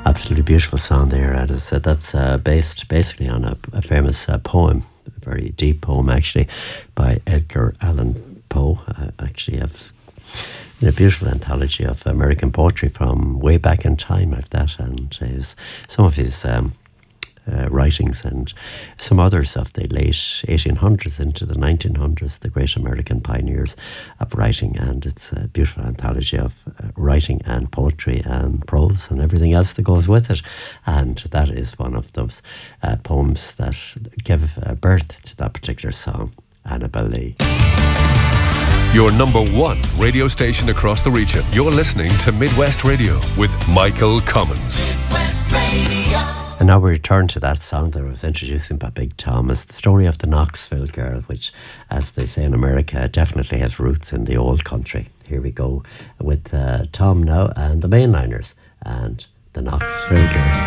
Absolutely beautiful song there. As I said, that's based basically on a famous poem, a very deep poem actually, by Edgar Allan Poe. Actually, have a beautiful anthology of American poetry from way back in time like that, and some of his writings and some others of the late 1800s into the 1900s, the great American pioneers of writing. And it's a beautiful anthology of writing and poetry and prose and everything else that goes with it. And that is one of those poems that give birth to that particular song, Annabel Lee. Your number one radio station across the region. You're listening to Midwest Radio with Michael Commons. Midwest Radio. And now we return to that song that I was introducing by Big Tom. It's the story of the Knoxville girl, which, as they say in America, definitely has roots in the old country. Here we go with Tom now and the Mainliners and the Knoxville girl.